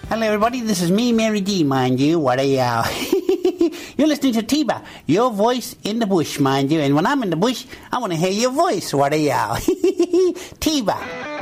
Hello, everybody. This is me, Mary D, mind you. What a You're listening to Tiba, your voice in the bush, mind you. And when I'm in the bush, I want to hear your voice. What a Tiba.